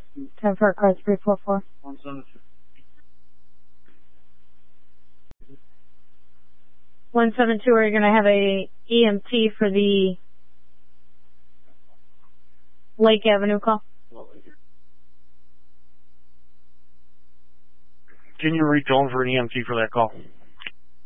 10 for car 344. 172, are you going to have a EMT for the Lake Avenue call? Can you reach on for an EMT for that call?